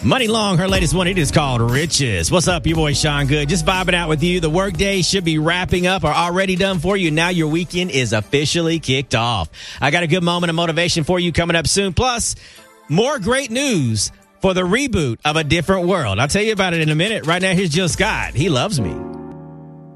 Money Long, her latest one, it is called Riches. What's up, your boy Sean Good? Just vibing out with you. The workday should be wrapping up or already done for you. Now your weekend is officially kicked off. I got a good moment of motivation for you coming up soon. Plus, more great news for the reboot of A Different World. I'll tell you about it in a minute. Right now, here's Jill Scott. He loves me.